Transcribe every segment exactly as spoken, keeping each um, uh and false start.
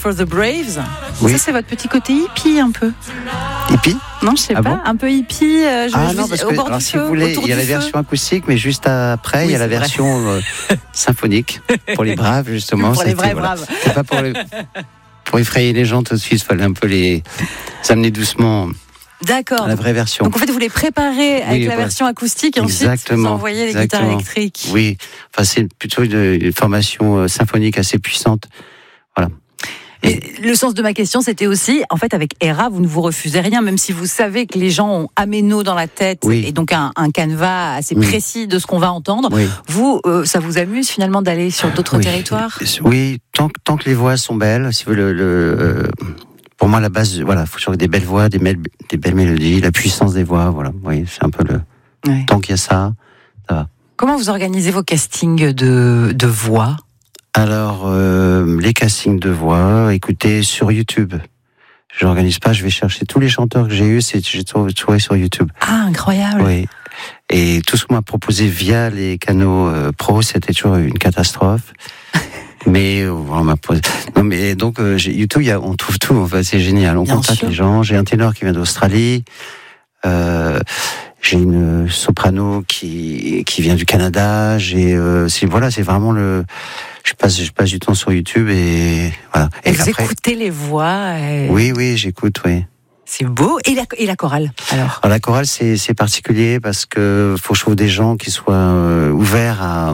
for the Braves. Oui. Ça, c'est votre petit côté hippie un peu. Hippie? Non, je sais Ah pas. bon un peu hippie. Euh, je, Ah je non, vous- parce au que bord alors, du si feu, vous voulez, autour il y a du la feu. version acoustique, mais juste après, Oui, il y a la c'est vrai. version euh, symphonique pour les braves justement. Pour les C'était, vrais voilà. braves. C'est pas pour les pour effrayer les gens tout de suite. Il fallait un peu les amener doucement D'accord. à la vraie version. Donc en fait, vous les préparez avec Oui, la voilà. version acoustique et ensuite Exactement, vous envoyez les exactement. guitares électriques. Oui, enfin c'est plutôt une, une formation euh, symphonique assez puissante. Voilà. Et le sens de ma question, c'était aussi, en fait, avec Era, vous ne vous refusez rien, même si vous savez que les gens ont Ameno dans la tête Oui. et donc un, un canevas assez Oui. précis de ce qu'on va entendre. Oui. Vous, euh, ça vous amuse finalement d'aller sur d'autres Oui. territoires? Oui, tant, que- tant que les voix sont belles, si vous voulez, le, le, euh, pour moi la base, voilà, faut toujours des belles voix, des, belles- des belles mélodies, la puissance des voix, voilà. Oui, c'est un peu le. Ouais. Tant qu'il y a ça, ça va. Comment vous organisez vos castings de, de voix? Alors, euh, les castings de voix, écoutez, sur YouTube. Je n'organise pas, je vais chercher tous les chanteurs que j'ai eus, c'est, j'ai trouvé, trouvé sur YouTube. Ah, incroyable! Oui. Et tout ce qu'on m'a proposé via les canaux euh, pro, c'était toujours une catastrophe. Mais euh, on m'a posé. Non, mais donc euh, j'ai, YouTube, il y a, on trouve tout. Enfin, c'est génial. On Bien contacte sûr. les gens. J'ai un ténor qui vient d'Australie. Euh, j'ai une soprano qui qui vient du Canada. J'ai euh, c'est voilà, c'est vraiment le. Je passe je passe du temps sur YouTube et voilà. Et Et vous après, écoutez les voix. et- oui oui, j'écoute, oui. C'est beau. Et la, et la chorale, alors? Alors, la chorale, c'est, c'est particulier parce que faut que je trouve des gens qui soient euh, ouverts à,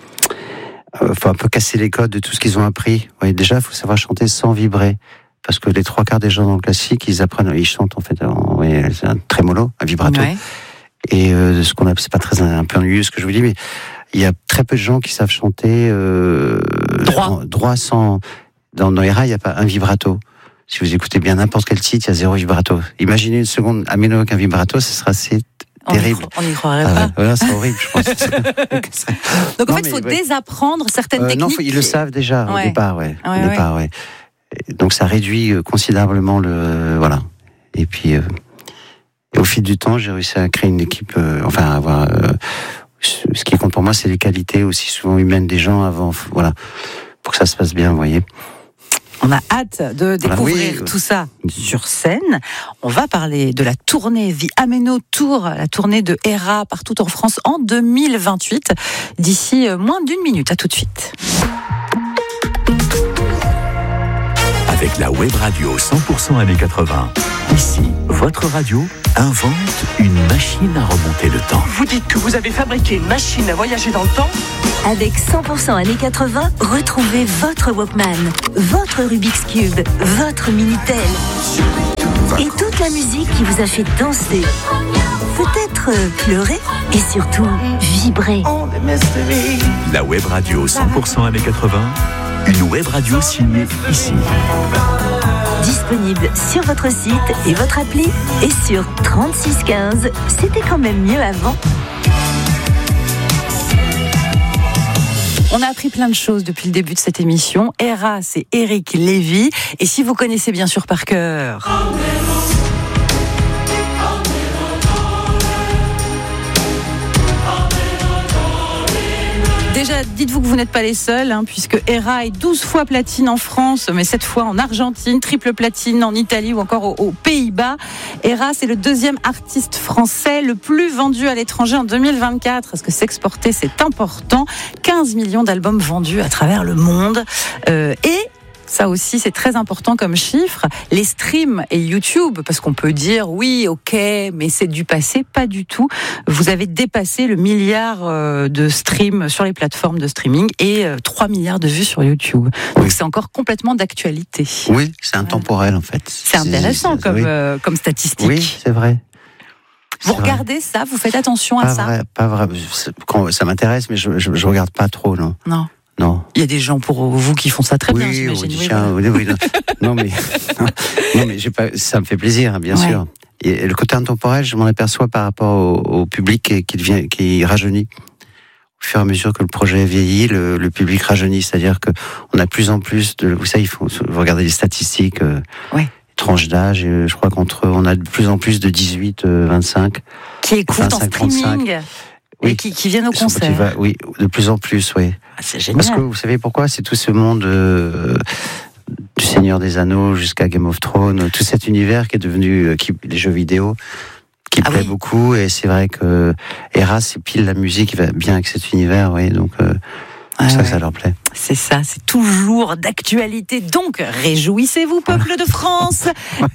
euh, faut un peu casser les codes de tout ce qu'ils ont appris. Oui, déjà, il faut savoir chanter sans vibrer. Parce que les trois quarts des gens dans le classique, ils apprennent, ils chantent en fait, en, oui, c'est un trémolo, un vibrato. Ouais. Et euh, ce qu'on appelle, c'est pas très un peu ennuyeux ce que je vous dis, mais il y a très peu de gens qui savent chanter euh, Droit. en- droit sans. Dans, dans les rails, il n'y a pas un vibrato. Si vous écoutez bien n'importe quel titre, il y a zéro vibrato. Imaginez une seconde Ameno avec un vibrato, ce sera assez On y terrible. cro- On n'y croirait Ah pas. ouais, voilà, c'est horrible, je pense. Donc en Non, fait, il mais, faut ouais. désapprendre certaines Euh, techniques. non, faut- ils le savent déjà Ouais. au départ, ouais. Ouais, au départ, ouais. Et donc ça réduit euh, considérablement le, voilà. Et puis, euh, et au fil du temps, j'ai réussi à créer une équipe, euh, enfin, à avoir. Euh, ce ce qui compte pour moi, c'est les qualités aussi souvent humaines des gens avant, voilà, pour que ça se passe bien, vous voyez. On a hâte de découvrir oui. tout ça sur scène. On va parler de la tournée The Ameno Tour, la tournée de Era partout en France en deux mille vingt-huit. D'ici euh, moins d'une minute. À tout de suite. Avec la web radio cent pour cent années quatre-vingts. Ici, votre radio invente une machine à remonter le temps. Vous dites que vous avez fabriqué une machine à voyager dans le temps? Avec cent pour cent années quatre-vingts, retrouvez votre Walkman, votre Rubik's Cube, votre Minitel. Et toute la musique qui vous a fait danser, peut-être euh, pleurer et surtout vibrer. La web radio cent pour cent années quatre-vingts, une web radio signée ici. Disponible sur votre site et votre appli et sur trente-six quinze. C'était quand même mieux avant. On a appris plein de choses depuis le début de cette émission. Era, c'est Eric Lévy. Et si vous connaissez bien sûr par cœur... Déjà, dites-vous que vous n'êtes pas les seuls, hein, puisque Era est douze fois platine en France, mais cette fois en Argentine, triple platine en Italie ou encore aux, aux Pays-Bas. Era, c'est le deuxième artiste français le plus vendu à l'étranger en deux mille vingt-quatre. Parce que s'exporter, c'est important. quinze millions d'albums vendus à travers le monde. Euh, et... Ça aussi, c'est très important comme chiffre. Les streams et YouTube, parce qu'on peut dire oui, ok, mais c'est du passé, pas du tout. Vous avez dépassé le milliard de streams sur les plateformes de streaming et trois milliards de vues sur YouTube. Donc Oui. c'est encore complètement d'actualité. Oui, c'est intemporel en fait. C'est intéressant c'est- comme, oui. euh, comme statistique. Oui, c'est vrai. Vous C'est vrai. regardez ça, vous faites attention à Pas ça. vrai, pas vrai. C'est- quand- Ça m'intéresse, mais je, je, je regarde pas trop, non. Non. Non. Il y a des gens pour vous qui font ça très oui, bien, j'imagine. oui, Oui, tiens, voilà. oui, oui, non. non, mais, non, mais j'ai pas, ça me fait plaisir, hein, bien Ouais. sûr. Et, et le côté intemporel, je m'en aperçois par rapport au, au public qui, qui devient, qui rajeunit. Au fur et à mesure que le projet vieillit, le, le public rajeunit. C'est-à-dire que on a de plus en plus de, vous savez, il faut vous regardez les statistiques, euh, Ouais. tranches d'âge, et je crois qu'entre, on a de plus en plus de dix-huit, vingt-cinq. Qui écoutent en vingt-cinq, streaming et Oui. qui, qui viennent au Qui sont- qui concert. va- oui, de plus en plus, oui. Ah, c'est génial. Parce que vous savez pourquoi? C'est tout ce monde euh, du Seigneur des Anneaux jusqu'à Game of Thrones, tout cet univers qui est devenu euh, qui, les jeux vidéo, qui Ah plaît oui. beaucoup. Et c'est vrai que Hera, c'est pile la musique qui va bien avec cet univers, oui. Donc euh, Ah ça, ouais. ça leur plaît. C'est ça, c'est toujours d'actualité. Donc, réjouissez-vous, peuple de France.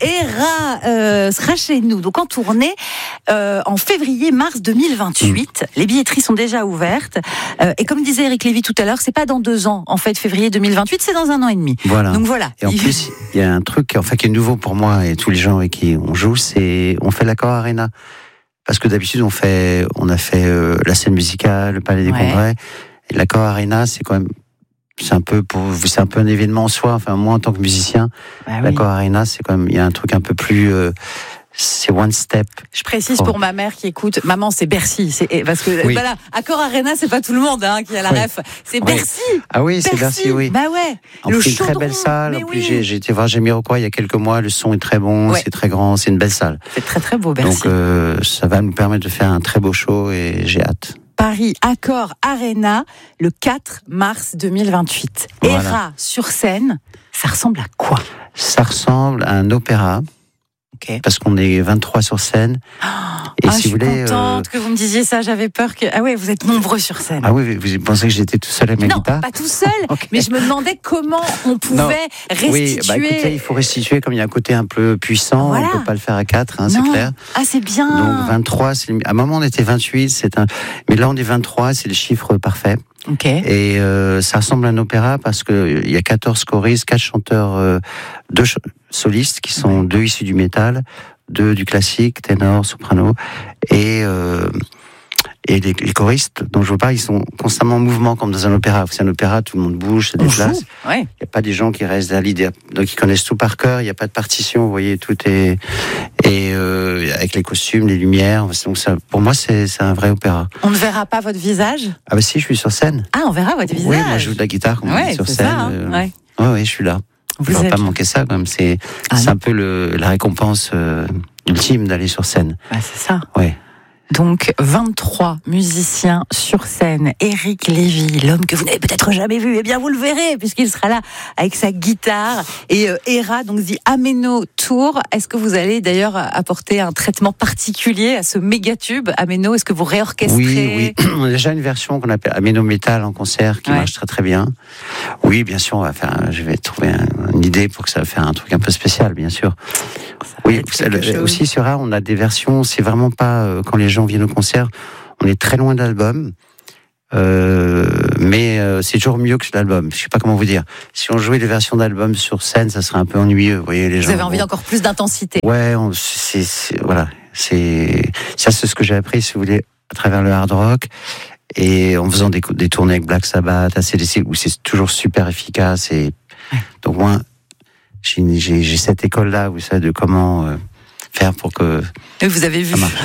Hera euh, sera chez nous, donc en tournée, euh, en février-mars deux mille vingt-huit. Les billetteries sont déjà ouvertes. Euh, et comme disait Eric Lévy tout à l'heure, c'est pas dans deux ans, en fait, février deux mille vingt-huit, c'est dans un an et demi. Voilà. Donc voilà. Et en plus, il y a un truc en fait, qui est nouveau pour moi et tous les gens avec qui on joue, c'est on fait l'Accor Arena. Parce que d'habitude, on fait, on a fait euh, la scène musicale, le Palais des Ouais. Congrès. Et l'Accor Arena, c'est quand même, c'est un peu pour, c'est un peu un événement en soi. Enfin, moi, en tant que musicien, Bah oui. l'Accor Arena, c'est quand même, il y a un truc un peu plus, euh, c'est one step. Je précise Oh. pour ma mère qui écoute, maman, c'est Bercy. C'est, parce que, Oui. voilà, Accor Arena, c'est pas tout le monde, hein, qui a la Oui. ref. C'est Oui. Bercy. Ah oui, c'est Bercy, oui. Bah ouais. En Le plus, une très chaudron, belle salle. mais En plus, oui. j'ai, j'ai été voir Jamiroquai il y a quelques mois. Le son est très bon, Ouais. c'est très grand, c'est une belle salle. C'est très très beau, Bercy. Donc, euh, ça va nous permettre de faire un très beau show et j'ai hâte. Paris Accor Arena, le quatre mars deux mille vingt-huit. Voilà. Hera sur scène, ça ressemble à quoi? Ça ressemble à un opéra. Ok. Parce qu'on est vingt-trois sur scène. Et ah, si je suis vous voulez. contente que vous me disiez ça, j'avais peur que... Ah ouais, vous êtes nombreux sur scène. Ah oui, vous pensez que j'étais tout seul avec ma non, guitare? pas tout seul, Ok. mais je me demandais comment on pouvait restituer... Oui, bah écoutez, il faut restituer comme il y a un côté un peu puissant, Voilà. on peut pas le faire à quatre, hein, c'est Non. clair. Ah, c'est bien. Donc vingt-trois, c'est le... à un moment on était vingt-huit, c'est un... mais là on est vingt-trois, c'est le chiffre parfait. Ok. Et euh, ça ressemble à un opéra parce que il y a quatorze choristes, quatre chanteurs, euh, deux ch- solistes qui sont Ouais. deux issus du métal, deux du classique, ténor, soprano, et euh, et les, les choristes dont je vous parle, ils sont constamment en mouvement comme dans un opéra. C'est un opéra, tout le monde bouge, se On déplace. joue. Ouais. Il n'y a pas des gens qui restent à l'idée, donc ils connaissent tout par cœur. Il n'y a pas de partition, vous voyez, tout est et euh, avec les costumes, les lumières. Donc ça, pour moi, c'est c'est un vrai opéra. On ne verra pas votre visage? Ah bah si, je suis sur scène. Ah, on verra votre visage. Oui, moi je joue de la guitare comme on Ouais, dit sur c'est scène. ça. hein. euh, Ouais. Ouais, ouais, je suis là. Vous On va êtes- pas manquer ça, quand même. C'est Ah c'est non. un peu le, la récompense euh, ultime d'aller sur scène. Bah, c'est ça. Ouais. Donc, vingt-trois musiciens sur scène. Eric Lévy, l'homme que vous n'avez peut-être jamais vu, eh bien, vous le verrez, puisqu'il sera là avec sa guitare. Et euh, Hera, donc, dit Ameno Tour. Est-ce que vous allez d'ailleurs apporter un traitement particulier à ce méga tube Ameno? Est-ce que vous réorchestrez? Oui, oui. On a déjà une version qu'on appelle Ameno Metal en concert qui Ouais. marche très très bien. Oui, bien sûr, on va faire. un- Je vais trouver un- une idée pour que ça fasse un truc un peu spécial, bien sûr. Ça va Oui, être vous quelque savez, chose. aussi sur Rare, on a des versions. C'est vraiment pas euh, quand les gens viennent au concert, on est très loin de l'album. Euh, mais euh, c'est toujours mieux que l'album. Je sais pas comment vous dire. Si on jouait des versions d'album sur scène, ça serait un peu ennuyeux. Vous voyez les Vous gens. avez envie bon. d'encore plus d'intensité. Ouais, on, c'est, c'est- voilà, c'est ça, c'est ce que j'ai appris, si vous voulez, à travers le hard rock et en faisant des, des tournées avec Black Sabbath, A C D C, où c'est toujours super efficace. Et donc moi, j'ai, une- j'ai, j'ai cette école-là, vous savez, de comment euh, faire pour que Et vous avez vu. ça marche.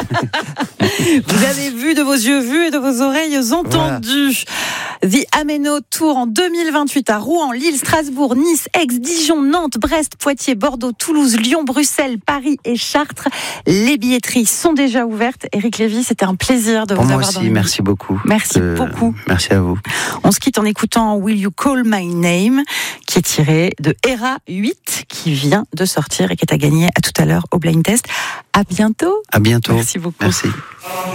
Vous avez vu de vos yeux vus et de vos oreilles entendues. The Ameno Tour en deux mille vingt-huit à Rouen, Lille, Strasbourg, Nice, Aix, Dijon, Nantes, Brest, Poitiers, Bordeaux, Toulouse, Lyon, Bruxelles, Paris et Chartres. Les billetteries sont déjà ouvertes. Eric Lévy, c'était un plaisir de Pour vous moi avoir dans aussi, les- merci beaucoup. Merci Euh, beaucoup. Merci à vous. On se quitte en écoutant Will You Call My Name, qui est tiré de Hera huit, qui vient de sortir et qui est à gagner à tout à l'heure au Blind Test. À bientôt. À bientôt. Merci beaucoup. Merci.